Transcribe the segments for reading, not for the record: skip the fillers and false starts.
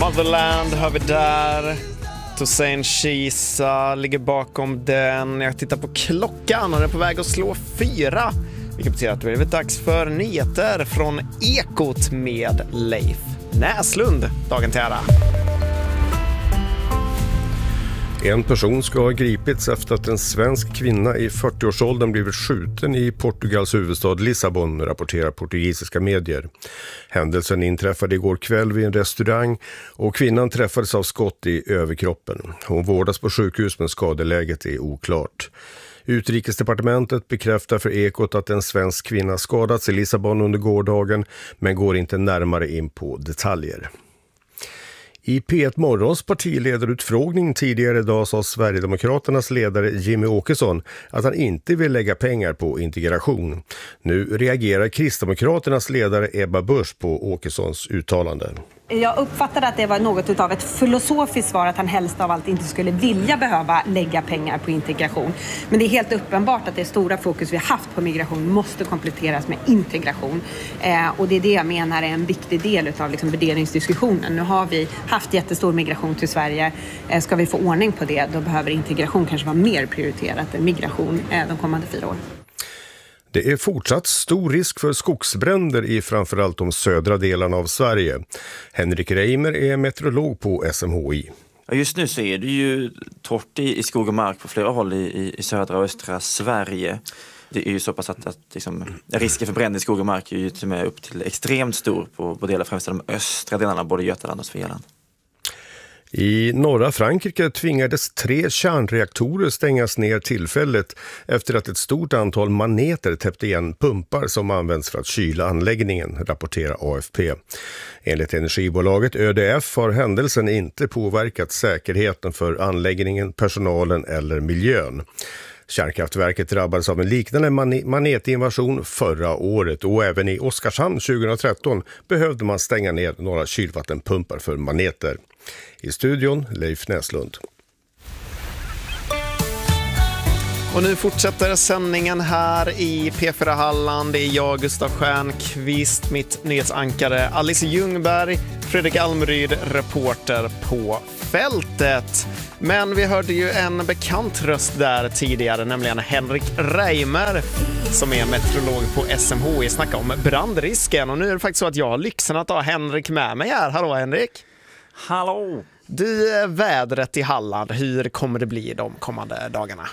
Motherland hör vi där. Toussaint Chisa ligger bakom den. Jag tittar på klockan och den är på väg att slå 4. Vilket betyder att det är dags för nyheter från Ekot med Leif Näslund. Dagen till ära. En person ska ha gripits efter att en svensk kvinna i 40-årsåldern blivit skjuten i Portugals huvudstad Lissabon, rapporterar portugisiska medier. Händelsen inträffade igår kväll vid en restaurang och kvinnan träffades av skott i överkroppen. Hon vårdas på sjukhus men skadeläget är oklart. Utrikesdepartementet bekräftar för Ekot att en svensk kvinna skadats i Lissabon under gårdagen men går inte närmare in på detaljer. I P1 Morgons partiledarutfrågning tidigare idag sa Sverigedemokraternas ledare Jimmy Åkesson att han inte vill lägga pengar på integration. Nu reagerar Kristdemokraternas ledare Ebba Busch på Åkessons uttalande. Jag uppfattade att det var något av ett filosofiskt svar att han helst av allt inte skulle vilja behöva lägga pengar på integration. Men det är helt uppenbart att det stora fokus vi har haft på migration måste kompletteras med integration. Och det är det jag menar är en viktig del av värderingsdiskussionen. Nu har vi haft jättestor migration till Sverige. Ska vi få ordning på det, då behöver integration kanske vara mer prioriterat än migration de kommande 4 år. Det är fortsatt stor risk för skogsbränder i framförallt de södra delarna av Sverige. Henrik Reimer är meteorolog på SMHI. Ja, just nu så är det ju torrt i skog och mark på flera håll i södra och östra Sverige. Det är ju så pass att risken för bränder i skog och mark är ju till och med upp till extremt stor på delar, främst de östra delarna, både Götaland och Svealand. I norra Frankrike tvingades 3 kärnreaktorer stängas ner tillfälligt efter att ett stort antal maneter täppte igen pumpar som används för att kyla anläggningen, rapporterar AFP. Enligt energibolaget ÖDF har händelsen inte påverkat säkerheten för anläggningen, personalen eller miljön. Kärnkraftverket drabbades av en liknande manetinvasion förra året och även i Oskarshamn 2013 behövde man stänga ner några kylvattenpumpar för maneter. I studion Leif Näslund. Och nu fortsätter sändningen här i P4 Halland. Det är jag, Gustav Stjernqvist, mitt nyhetsankare Alice Ljungberg, Fredrik Almryd, reporter på fältet. Men vi hörde ju en bekant röst där tidigare, nämligen Henrik Reimer som är meteorolog på SMHI, snacka om brandrisken. Och nu är det faktiskt så att jag har lyxen att ha Henrik med mig här. Hallå Henrik! Hallå! Du, vädret i Halland, hur kommer det bli de kommande dagarna?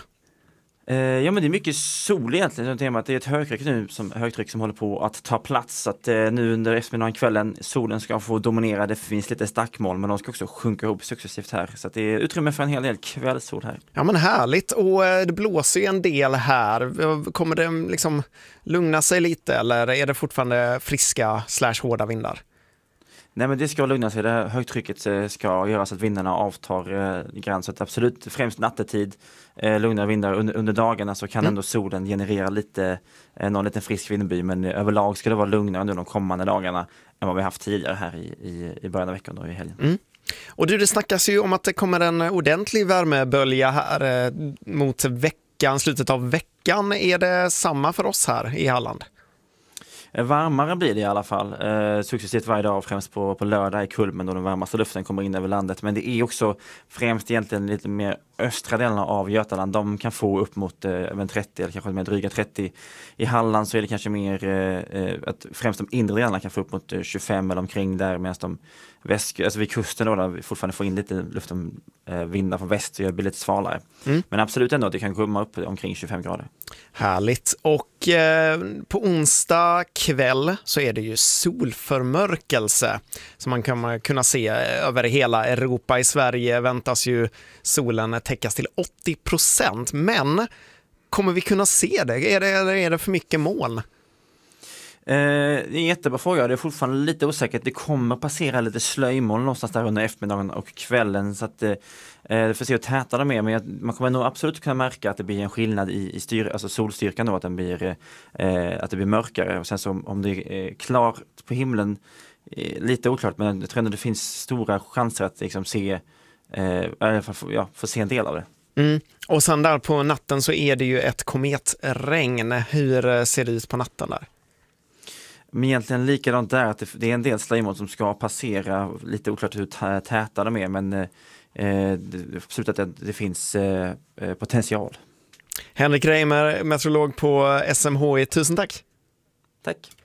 Ja, men det är mycket sol egentligen. Det är ett högtryck som håller på att ta plats. Så att nu under eftermiddagen kvällen solen ska få dominera. Det finns lite stackmoln, men de ska också sjunka ihop successivt här. Så att det är utrymme för en hel del kvällssol här. Ja, men härligt. Och det blåser ju en del här. Kommer det lugna sig lite, eller är det fortfarande friska / hårda vindar? Nej, men det ska lugna sig. Det här högtrycket ska göra så att vindarna avtar grann. Så att absolut, främst nattetid, lugna vindar. Under dagarna så kan ändå solen generera någon liten frisk vindby. Men överlag ska det vara lugnare under de kommande dagarna än vad vi haft tidigare här i början av veckan och i helgen. Mm. Och det snackas ju om att det kommer en ordentlig värmebölja här mot slutet av veckan. Är det samma för oss här i Halland? Varmare blir det i alla fall. Successivt varje dag, främst på lördag i kulmen då den varmaste luften kommer in över landet. Men det är också främst egentligen lite mer östra delarna av Götaland. De kan få upp mot 30 eller kanske mer dryga 30. I Halland så är det kanske mer att främst de inre delarna kan få upp mot 25 eller omkring där, medan alltså vid kusten då, där vi fortfarande får in lite luften, vindar från väst, så det blir lite svalare. Men absolut ändå att det kan komma upp omkring 25 grader. Härligt. Och på onsdag kväll så är det ju solförmörkelse som man kan kunna se över hela Europa. I Sverige väntas ju solen täckas till 80%. Men kommer vi kunna se det? Är det för mycket moln? Det är en jättebra fråga. Det är fortfarande lite osäkert. Det kommer passera lite slöjmoln någonstans där under eftermiddagen och kvällen, så att det får se att täta det mer. Men man kommer nog absolut kunna märka att det blir en skillnad i alltså solstyrkan då, att att det blir mörkare. Och sen så om det är klart på himlen, lite oklart, men jag tror ändå det finns stora chanser att få se en del av det. Och sen där på natten så är det ju ett kometregn. Hur ser det ut på natten där? Men egentligen likadant där, att det är en del slöjmål som ska passera, lite oklart hur täta de är, men absolut att det finns potential. Henrik Reimer, meteorolog på SMHI, tusen tack. Tack.